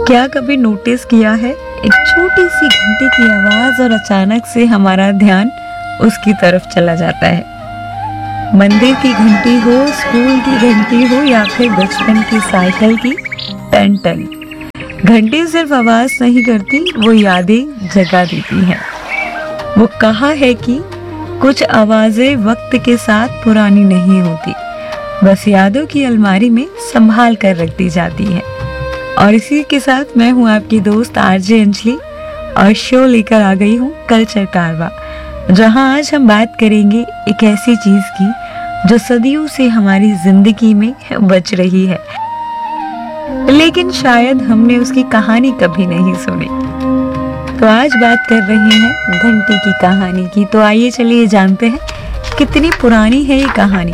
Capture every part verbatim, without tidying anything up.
क्या कभी नोटिस किया है, एक छोटी सी घंटे की आवाज और अचानक से हमारा ध्यान उसकी तरफ चला जाता है। मंदिर की घंटी हो, स्कूल की घंटी हो या फिर बचपन की साइकिल की टन टन, घंटी सिर्फ आवाज नहीं करती, वो यादें जगा देती हैं। वो कहा है कि कुछ आवाजें वक्त के साथ पुरानी नहीं होती, बस यादों की अलमारी में संभाल कर रख दी जाती है। और इसी के साथ मैं हूँ आपकी दोस्त आरजे अंजलि और शो लेकर आ गई हूँ कल्चर कारवा, जहाँ आज हम बात करेंगे एक ऐसी चीज की जो सदियों से हमारी जिंदगी में बच रही है, लेकिन शायद हमने उसकी कहानी कभी नहीं सुनी। तो आज बात कर रहे हैं घंटी की कहानी की। तो आइए चलिए जानते हैं कितनी पुरानी है ये कहानी।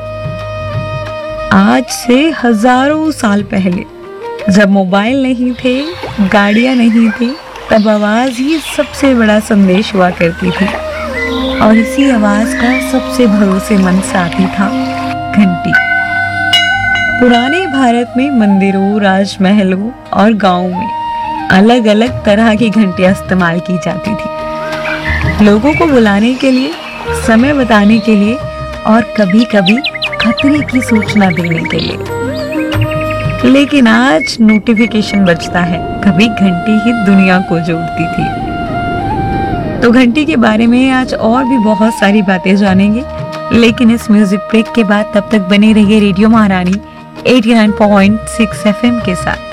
आज से हजारों साल पहले, जब मोबाइल नहीं थे, गाड़ियां नहीं थी, तब आवाज ही सबसे बड़ा संदेश हुआ करती थी। और इसी आवाज का सबसे भरोसेमंद साथी था घंटी। पुराने भारत में मंदिरों, राजमहलों और गांवों में अलग अलग तरह की घंटियां इस्तेमाल की जाती थी, लोगों को बुलाने के लिए, समय बताने के लिए और कभी कभी खतरे की सूचना देने के लिए। लेकिन आज नोटिफिकेशन बजता है, कभी घंटी ही दुनिया को जोड़ती थी। तो घंटी के बारे में आज और भी बहुत सारी बातें जानेंगे, लेकिन इस म्यूजिक ब्रेक के बाद तब तक बने रहिए रेडियो महारानी eighty nine point six F M के साथ।